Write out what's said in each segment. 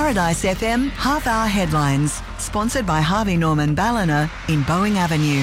Paradise FM half-hour headlines, sponsored by Harvey Norman Ballina in Boeing Avenue.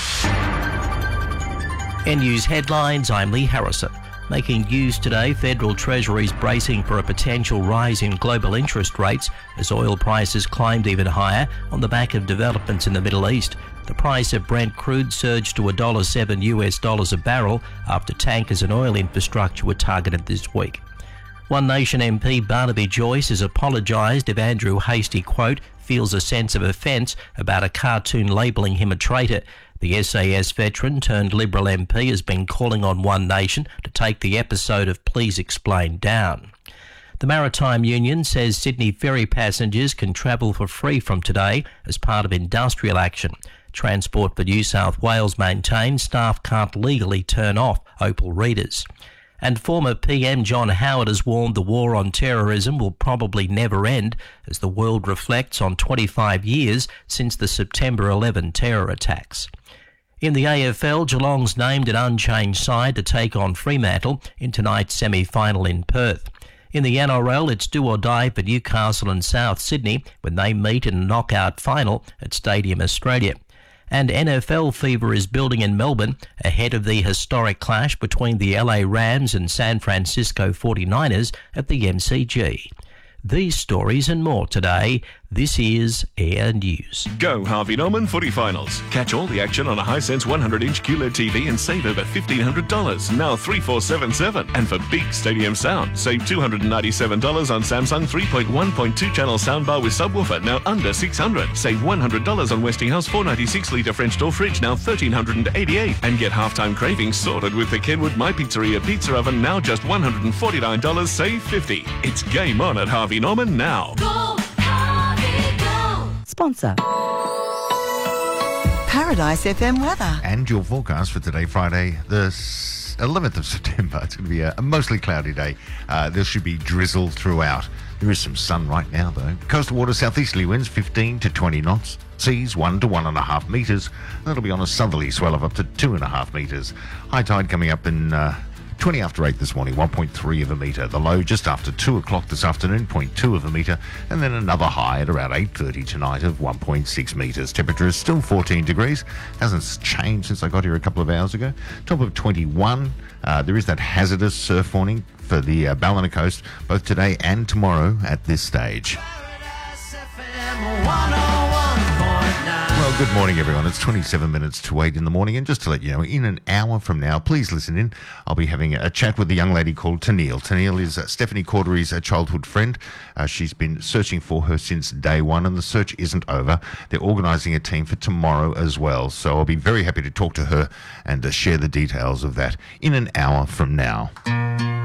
News headlines, I'm Lee Harrison. Making news today, Federal Treasury's bracing for a potential rise in global interest rates as oil prices climbed even higher on the back of developments in the Middle East. The price of Brent crude surged to $1.07 a barrel after tankers and oil infrastructure were targeted this week. One Nation MP Barnaby Joyce has apologised if Andrew Hastie, quote, feels a sense of offence about a cartoon labelling him a traitor. The SAS veteran turned Liberal MP has been calling on One Nation to take the episode of Please Explain down. The Maritime Union says Sydney ferry passengers can travel for free from today as part of industrial action. Transport for New South Wales maintains staff can't legally turn off Opal readers. And former PM John Howard has warned the war on terrorism will probably never end as the world reflects on 25 years since the September 11 terror attacks. In the AFL, Geelong's named an unchanged side to take on Fremantle in tonight's semi-final in Perth. In the NRL, it's do or die for Newcastle and South Sydney when they meet in a knockout final at Stadium Australia. And NFL fever is building in Melbourne ahead of the historic clash between the LA Rams and San Francisco 49ers at the MCG. These stories and more today. This is Air News. Go Harvey Norman Footy Finals. Catch all the action on a Hisense 100-inch QLED TV and save over $1,500, now 3477. And for big stadium sound, save $297 on Samsung 3.1.2 channel soundbar with subwoofer, now under $600. Save $100 on Westinghouse 496-litre French door fridge, now $1,388. And get halftime cravings sorted with the Kenwood My Pizzeria pizza oven, now just $149, save $50. It's game on at Harvey Norman now. Go, Harvey, go! Sponsor. Paradise FM weather. And your forecast for today, Friday, the 11th of September. It's going to be a mostly cloudy day. There should be drizzle throughout. There is some sun right now, though. Coastal water southeasterly winds 15 to 20 knots. Seas 1 to 1.5 metres. That'll be on a southerly swell of up to 2.5 metres. High tide coming up in 20 after 8 this morning, 1.3 of a metre. The low just after 2 o'clock this afternoon, 0.2 of a metre. And then another high at around 8:30 tonight of 1.6 metres. Temperature is still 14 degrees. Hasn't changed since I got here a couple of hours ago. Top of 21. There is that hazardous surf warning for the Ballina coast, both today and tomorrow at this stage. Well, good morning, everyone. It's 27 minutes to 8 in the morning. And just to let you know, in an hour from now, please listen in. I'll be having a chat with a young lady called Tennille. Tennille is Stephanie Cordery's childhood friend. She's been searching for her since day one, and the search isn't over. They're organising a team for tomorrow as well. So I'll be very happy to talk to her and share the details of that in an hour from now.